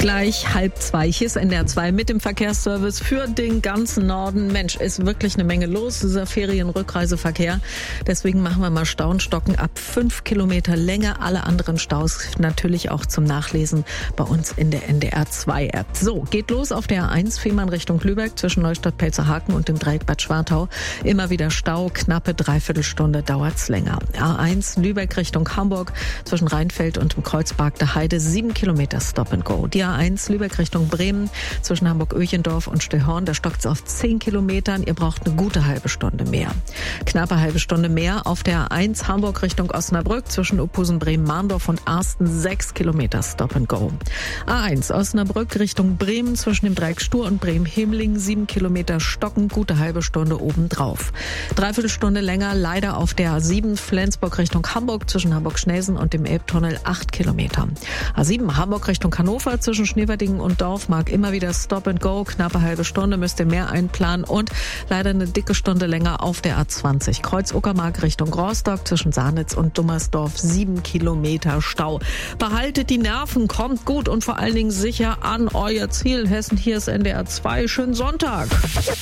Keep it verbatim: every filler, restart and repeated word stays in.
Gleich halb zwei. Hier ist N D R zwei mit dem Verkehrsservice für den ganzen Norden. Mensch, ist wirklich eine Menge los, dieser Ferienrückreiseverkehr. Deswegen machen wir mal Stauenstocken ab fünf Kilometer Länge. Alle anderen Staus natürlich auch zum Nachlesen bei uns in der N D R zwei App. So, geht los auf der A eins, Fehmarn Richtung Lübeck zwischen Neustadt-Pelzerhaken und dem Dreieck Bad Schwartau. Immer wieder Stau, knappe Dreiviertelstunde dauert's länger. A eins, Lübeck Richtung Hamburg zwischen Rheinfeld und dem Kreuzberg der Heide, sieben Kilometer Stop and Go. Die A eins, Lübeck Richtung Bremen zwischen Hamburg-Öchendorf und Stillhorn, da stockt's auf zehn Kilometern. Ihr braucht eine gute halbe Stunde mehr. Knappe halbe Stunde mehr auf der A eins, Hamburg Richtung Osnabrück zwischen Uphusen, Bremen, Mahndorf und Arsten, sechs Kilometer Stop and Go. A eins, Osnabrück Richtung Bremen zwischen dem Dreieck Stur und Bremen-Hemling, sieben Kilometer stocken, gute halbe Stunde obendrauf. Dreiviertelstunde länger leider auf der A sieben, Flensburg Richtung Hamburg zwischen Hamburg-Schnelsen und dem Elbtunnel, acht Kilometer. A sieben, Hamburg Richtung Hannover zwischen Schneverdingen und Dorfmark, immer wieder Stop and Go, knappe halbe Stunde, müsst ihr mehr einplanen und leider eine dicke Stunde länger auf der A zwanzig. Kreuz-Uckermark Richtung Rostock zwischen Sahnitz und Dummersdorf, sieben Kilometer Stau. Behaltet die Nerven, kommt gut und vor allen Dingen sicher an euer Ziel. Hessen, hier ist N D R zwei. Schönen Sonntag.